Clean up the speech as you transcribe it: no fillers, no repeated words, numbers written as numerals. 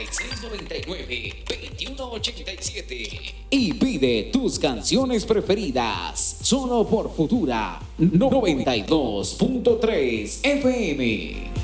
3699-2187 y pide tus canciones preferidas solo por Futura 92.3 FM.